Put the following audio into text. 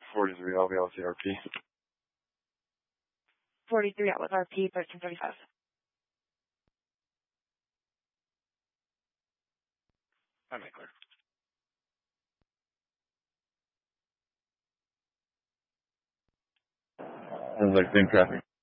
43, I'll be able to see RP. 43 out with RP, 1335. I'm clear. Sounds like same traffic.